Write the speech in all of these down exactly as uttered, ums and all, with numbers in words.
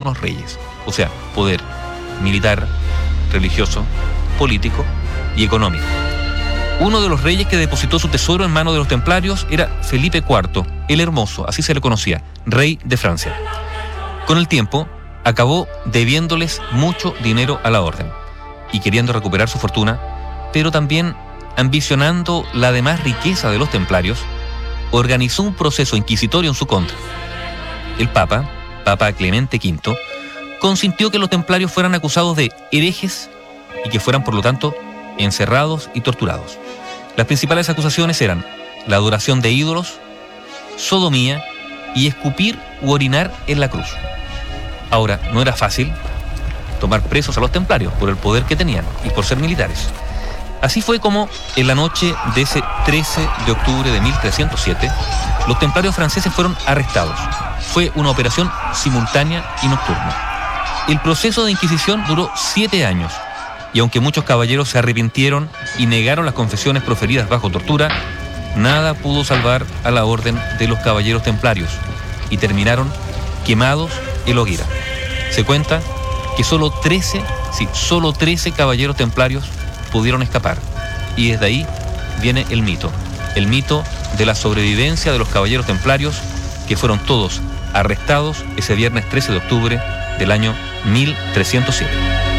los reyes, o sea, poder militar, religioso, político y económico. Uno de los reyes que depositó su tesoro en manos de los templarios era Felipe cuarto, el Hermoso, así se le conocía, rey de Francia. Con el tiempo, acabó debiéndoles mucho dinero a la orden y queriendo recuperar su fortuna, pero también ambicionando la demás riqueza de los templarios, organizó un proceso inquisitorio en su contra. El Papa, Papa Clemente quinto, consintió que los templarios fueran acusados de herejes y que fueran, por lo tanto, encerrados y torturados. Las principales acusaciones eran la adoración de ídolos, sodomía y escupir u orinar en la cruz. Ahora, no era fácil tomar presos a los templarios por el poder que tenían y por ser militares. Así fue como, en la noche de ese trece de octubre de mil trescientos siete, los templarios franceses fueron arrestados. Fue una operación simultánea y nocturna. El proceso de Inquisición duró siete años, y aunque muchos caballeros se arrepintieron y negaron las confesiones proferidas bajo tortura, nada pudo salvar a la orden de los caballeros templarios, y terminaron quemados en la hoguera. Se cuenta que solo trece, sí, solo trece caballeros templarios pudieron escapar, y desde ahí viene el mito, el mito de la sobrevivencia de los caballeros templarios, que fueron todos arrestados ese viernes trece de octubre del año mil trescientos siete.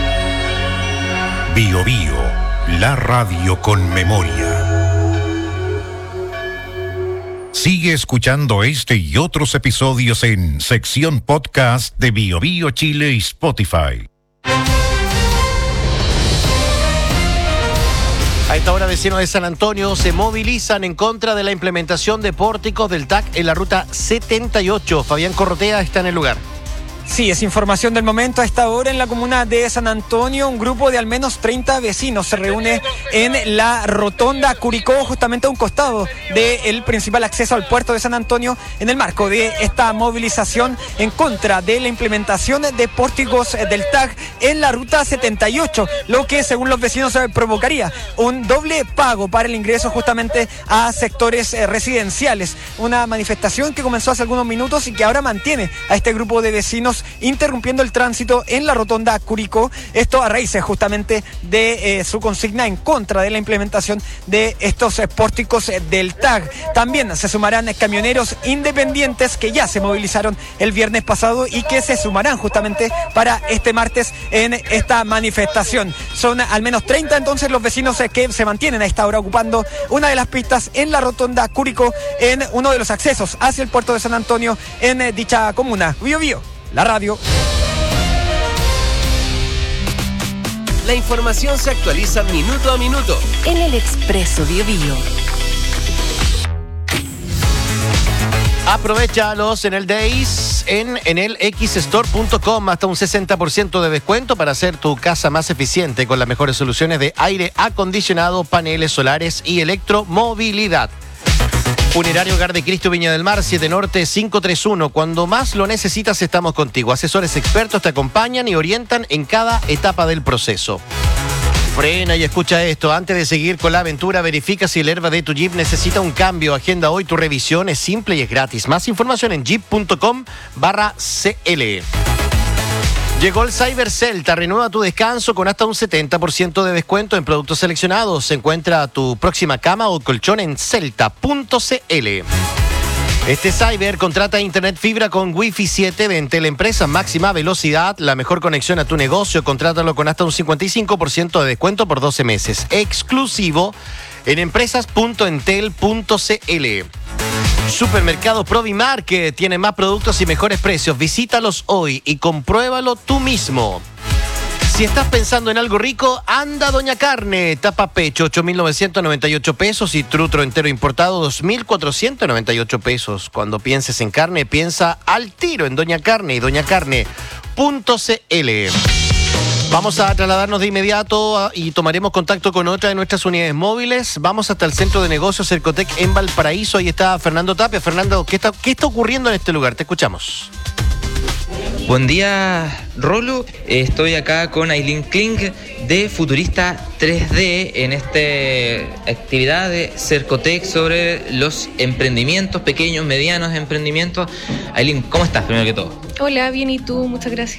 Bio Bio, la radio con memoria. Sigue escuchando este y otros episodios en sección podcast de Bio Bio Chile y Spotify. A esta hora, vecinos de San Antonio se movilizan en contra de la implementación de pórticos del T A C en la ruta setenta y ocho. Fabián Corrotea está en el lugar. Sí, es información del momento. A esta hora en la comuna de San Antonio, un grupo de al menos treinta vecinos se reúne en la rotonda Curicó, justamente a un costado del principal acceso al puerto de San Antonio, en el marco de esta movilización en contra de la implementación de pórticos del T A C en la ruta setenta y ocho, lo que según los vecinos provocaría un doble pago para el ingreso justamente a sectores residenciales. Una manifestación que comenzó hace algunos minutos y que ahora mantiene a este grupo de vecinos interrumpiendo el tránsito en la rotonda Curicó. Esto a raíz justamente de eh, su consigna en contra de la implementación de estos eh, pórticos eh, del T A C. También se sumarán eh, camioneros independientes que ya se movilizaron el viernes pasado y que se sumarán justamente para este martes en esta manifestación. Son al menos treinta entonces los vecinos eh, que se mantienen a esta hora ocupando una de las pistas en la rotonda Curicó, en uno de los accesos hacia el puerto de San Antonio en eh, dicha comuna. Bio Bio, la radio. La información se actualiza minuto a minuto en el Expreso Bio Bio. Aprovéchalos en el Days en enel x store punto com, hasta un sesenta por ciento de descuento para hacer tu casa más eficiente con las mejores soluciones de aire acondicionado, paneles solares y electromovilidad. Funerario Hogar de Cristo Viña del Mar, siete Norte cinco tres uno. Cuando más lo necesitas, estamos contigo. Asesores expertos te acompañan y orientan en cada etapa del proceso. Frena y escucha esto. Antes de seguir con la aventura, verifica si el herba de tu Jeep necesita un cambio. Agenda hoy tu revisión, es simple y es gratis. Más información en jeep punto com barra c l. Llegó el Cyber Celta, renueva tu descanso con hasta un setenta por ciento de descuento en productos seleccionados. Encuentra tu próxima cama o colchón en celta punto c l. Este Cyber contrata internet fibra con Wi-Fi siete de Entel Empresa, máxima velocidad, la mejor conexión a tu negocio. Contrátalo con hasta un cincuenta y cinco por ciento de descuento por doce meses. Exclusivo en empresas punto entel punto c l. Supermercado Provimar, que tiene más productos y mejores precios. Visítalos hoy y compruébalo tú mismo. Si estás pensando en algo rico, anda a Doña Carne. Tapa pecho, ocho mil novecientos noventa y ocho pesos, y trutro entero importado, dos mil cuatrocientos noventa y ocho pesos. Cuando pienses en carne, piensa al tiro en Doña Carne y doña carne punto c l. Vamos a trasladarnos de inmediato a, y tomaremos contacto con otra de nuestras unidades móviles. Vamos hasta el Centro de Negocios Cercotec en Valparaíso. Ahí está Fernando Tapia. Fernando, ¿qué está, qué está ocurriendo en este lugar? Te escuchamos. Buen día, Rolo. Estoy acá con Aileen Kling de Futurista tres D en esta actividad de Cercotec sobre los emprendimientos, pequeños, medianos emprendimientos. Aileen, ¿cómo estás, primero que todo? Hola, bien, ¿y tú? Muchas gracias.